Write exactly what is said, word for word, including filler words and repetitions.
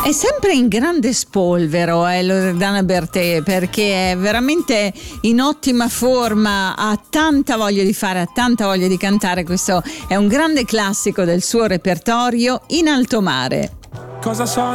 È sempre in grande spolvero eh, Loredana Bertè, perché è veramente in ottima forma, ha tanta voglia di fare, ha tanta voglia di cantare. Questo è un grande classico del suo repertorio, In alto mare. Cosa so